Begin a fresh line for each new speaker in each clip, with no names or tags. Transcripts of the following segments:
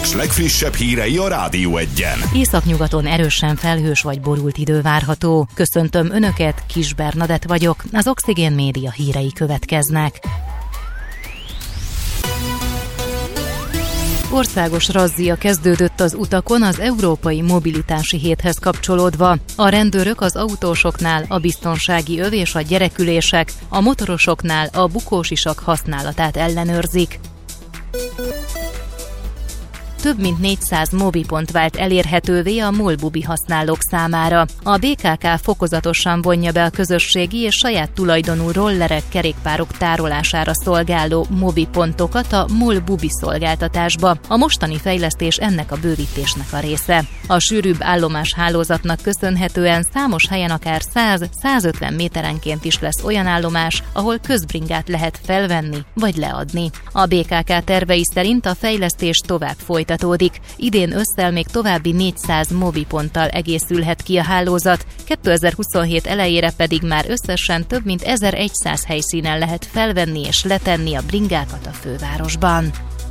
Paks legfrissebb hírei a Rádió Egyen.
Északnyugaton erősen felhős vagy borult idő várható. Köszöntöm Önöket, Kis Bernadett vagyok, az Oxigén Média hírei következnek. Országos razzia kezdődött az utakon az Európai Mobilitási Héthez kapcsolódva. A rendőrök az autósoknál a biztonsági öv és a gyerekülések, a motorosoknál a bukósisak használatát ellenőrzik. Több mint 400 mobipont vált elérhetővé a MOL-bubi használók számára. A BKK fokozatosan vonja be a közösségi és saját tulajdonú rollerek, kerékpárok tárolására szolgáló mobipontokat a MOL-bubi szolgáltatásba. A mostani fejlesztés ennek a bővítésnek a része. A sűrűbb állomáshálózatnak köszönhetően számos helyen akár 100-150 méterenként is lesz olyan állomás, ahol közbringát lehet felvenni vagy leadni. A BKK tervei szerint a fejlesztés tovább folytatódik. Idén ősszel még további 400 mobiponttal egészülhet ki a hálózat, 2027 elejére pedig már összesen több mint 1100 helyszínen lehet felvenni és letenni a bringákat a fővárosban.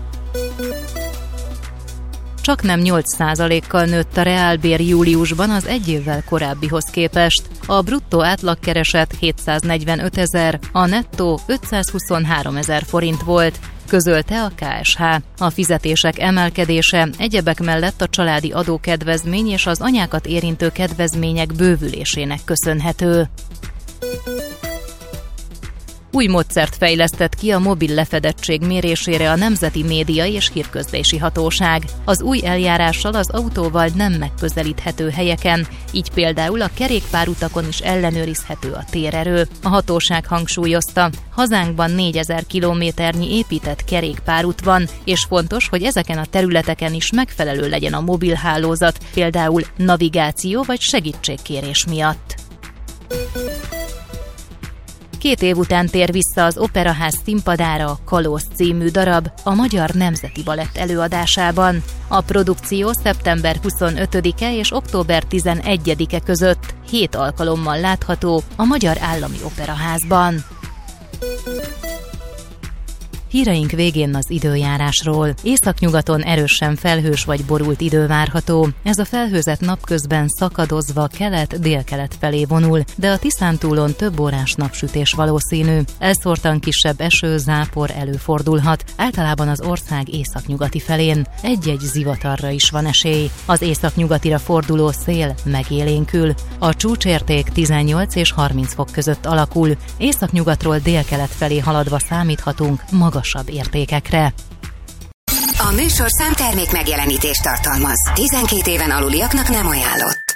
Csaknem 8%-kal nőtt a reálbér júliusban az egy évvel korábbihoz képest. A bruttó átlagkereset 745 000, a nettó 523 000 forint volt, közölte a KSH. A fizetések emelkedése egyebek mellett a családi adókedvezmény és az anyákat érintő kedvezmények bővülésének köszönhető. Új módszert fejlesztett ki a mobil lefedettség mérésére a Nemzeti Média és Hírközlési Hatóság. Az új eljárással az autóval nem megközelíthető helyeken, így például a kerékpárutakon is ellenőrizhető a térerő. A hatóság hangsúlyozta, hazánkban 4000 kilométernyi épített kerékpárút van, és fontos, hogy ezeken a területeken is megfelelő legyen a mobilhálózat, például navigáció vagy segítségkérés miatt. 2 év után tér vissza az Operaház színpadára a Kalóz című darab a Magyar Nemzeti Balett előadásában. A produkció szeptember 25-e és október 11-e között 7 alkalommal látható a Magyar Állami Operaházban. Híreink végén az időjárásról. Északnyugaton erősen felhős vagy borult idő várható. Ez a felhőzet napközben szakadozva kelet-délkelet felé vonul, de a Tiszántúlon több órás napsütés valószínű. Elszórtan kisebb eső, zápor előfordulhat, általában az ország északnyugati felén. Egy-egy zivatarra is van esély. Az északnyugatira forduló szél megélénkül. A csúcsérték 18 és 30 fok között alakul. Északnyugatról délkelet felé haladva számíthatunk magasabb értékekre.
A műsorszám termék megjelenítést tartalmaz. 12 éven aluliaknak nem ajánlott.